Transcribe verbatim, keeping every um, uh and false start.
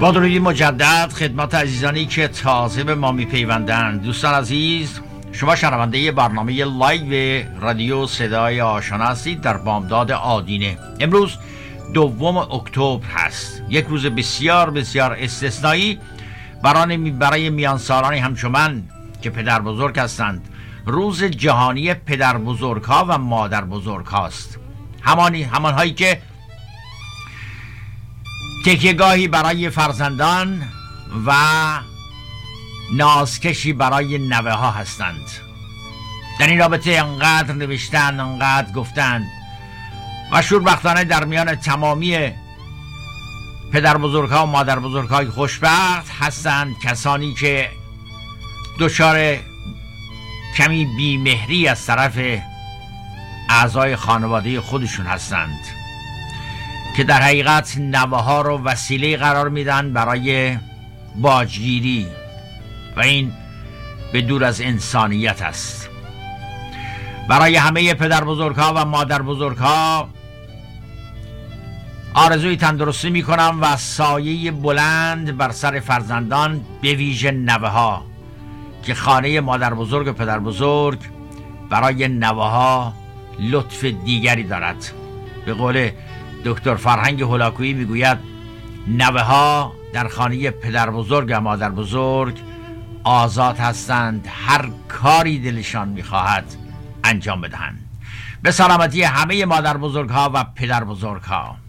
با درودی مجدد خدمت عزیزانی که تازه به ما میپیوندند. دوستان عزیز، شما شنونده برنامه لایو رادیو صدای آشنا هستید در بامداد آدینه. امروز دوم اکتبر هست، یک روز بسیار بسیار استثنایی برای برای میان سالانی همچون من که پدر بزرگ هستند. روز جهانی پدر بزرگ ها و مادر بزرگ هاست، همانی همان هایی که تکیه‌گاهی برای فرزندان و نازکشی برای نوه ها هستند. در این رابطه انقدر نوشتن، انقدر گفتند و شوربختانه در میان تمامی پدر بزرگ ها و مادر بزرگ های خوشبخت هستند کسانی که دچار کمی بیمهری از طرف اعضای خانواده خودشون هستند که در حقیقت نوه ها رو وسیله قرار میدن برای باجگیری و این به دور از انسانیت است. برای همه پدر بزرگ ها و مادر بزرگ ها آرزوی تندرستی می کنم و سایه بلند بر سر فرزندان، به ویژه نوه ها، که خانه مادر بزرگ و پدر بزرگ برای نوه ها لطف دیگری دارد. به قول دکتر فرهنگ هولاکویی میگوید نوه ها در خانه پدر بزرگ و مادر بزرگ آزاد هستند هر کاری دلشان میخواهد انجام بدهند. به سلامتی همه مادر بزرگ ها و پدر بزرگ ها.